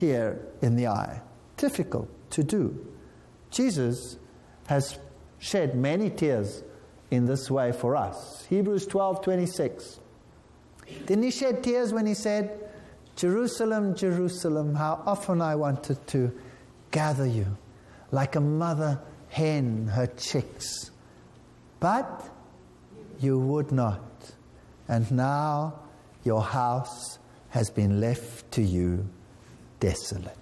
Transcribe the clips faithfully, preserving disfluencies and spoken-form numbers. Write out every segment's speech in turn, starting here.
tear in the eye. Difficult to do. Jesus has shed many tears in this way for us. Hebrews twelve twenty-six. Didn't he shed tears when he said, Jerusalem, Jerusalem, how often I wanted to gather you like a mother hen her chicks, but you would not. And now your house has been left to you desolate.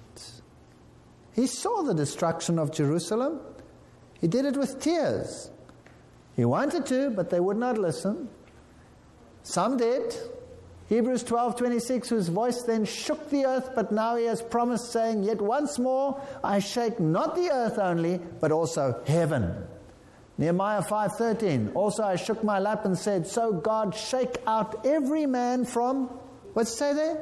He saw the destruction of Jerusalem. He did it with tears. He wanted to, but they would not listen. Some did. Hebrews twelve twenty-six, whose voice then shook the earth, but now he has promised, saying, yet once more I shake not the earth only, but also heaven. Nehemiah five thirteen, also I shook my lap and said, so God shake out every man from, what's it say there?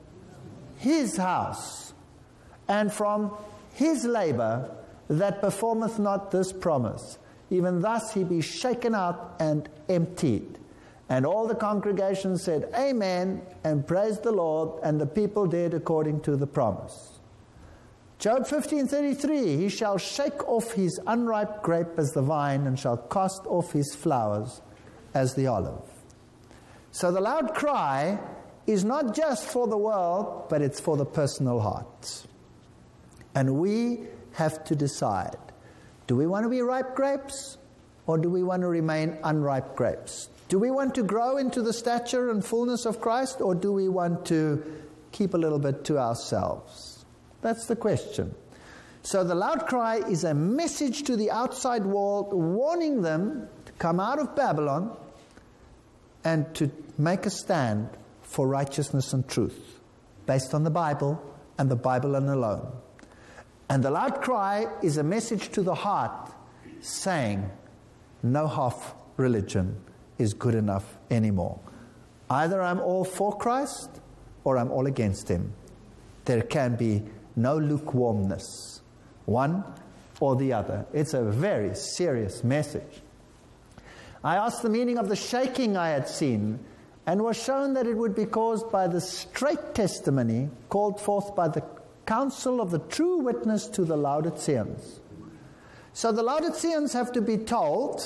His house, and from his labor, that performeth not this promise. Even thus he be shaken out and emptied. And all the congregation said, Amen, and praised the Lord, and the people did according to the promise. Job fifteen thirty-three, he shall shake off his unripe grape as the vine, and shall cast off his flowers as the olive. So the loud cry is not just for the world, but it's for the personal heart. And we have to decide, do we want to be ripe grapes, or do we want to remain unripe grapes? Do we want to grow into the stature and fullness of Christ, or do we want to keep a little bit to ourselves? That's the question. So the loud cry is a message to the outside world, warning them to come out of Babylon and to make a stand for righteousness and truth, based on the Bible and the Bible alone. And the loud cry is a message to the heart, saying, no half religion is good enough anymore. Either I'm all for Christ, or I'm all against Him. There can be no lukewarmness, one or the other. It's a very serious message. I asked the meaning of the shaking I had seen, and was shown that it would be caused by the straight testimony called forth by the counsel of the true witness to the Laodiceans. So the Laodiceans have to be told,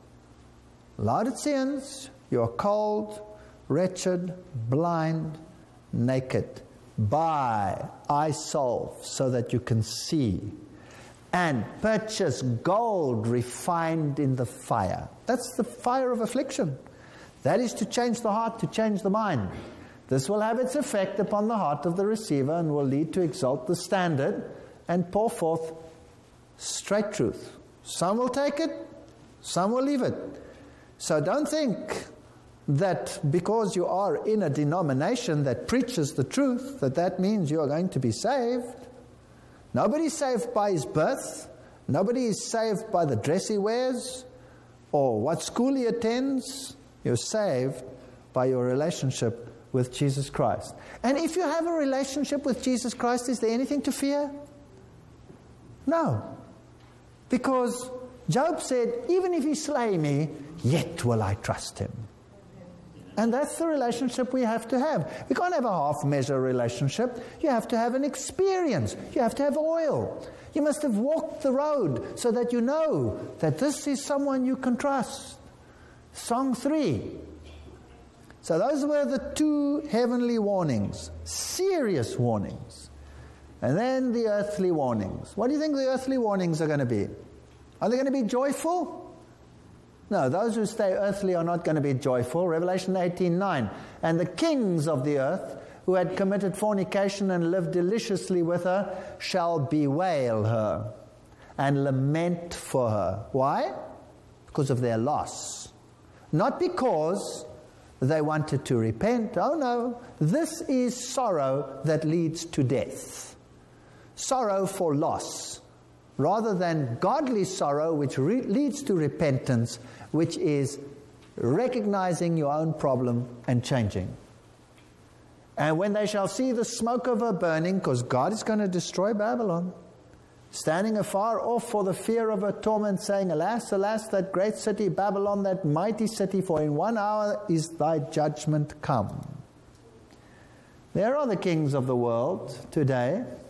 Laodiceans, you are cold, wretched, blind, naked. Buy, I solve, so that you can see. And purchase gold refined in the fire. That's the fire of affliction. That is to change the heart, to change the mind. This will have its effect upon the heart of the receiver and will lead to exalt the standard and pour forth straight truth. Some will take it, some will leave it. So don't think that because you are in a denomination that preaches the truth, that that means you are going to be saved. Nobody's saved by his birth. Nobody is saved by the dress he wears or what school he attends. You're saved by your relationship with Jesus Christ. And if you have a relationship with Jesus Christ, is there anything to fear? No. Because Job said, even if he slay me, yet will I trust him. And that's the relationship we have to have. We can't have a half-measure relationship. You have to have an experience. You have to have oil. You must have walked the road so that you know that this is someone you can trust. Song three. So those were the two heavenly warnings, serious warnings. And then the earthly warnings. What do you think the earthly warnings are going to be? Are they going to be joyful? No, those who stay earthly are not going to be joyful. Revelation eighteen nine. And the kings of the earth who had committed fornication and lived deliciously with her shall bewail her and lament for her. Why? Because of their loss. Not because they wanted to repent. Oh no, this is sorrow that leads to death. Sorrow for loss, rather than godly sorrow which re leads to repentance, which is recognizing your own problem and changing. And when they shall see the smoke of her burning, because God is going to destroy Babylon, standing afar off for the fear of her torment, saying, alas, alas, that great city, Babylon, that mighty city, for in one hour is thy judgment come. There are the kings of the world today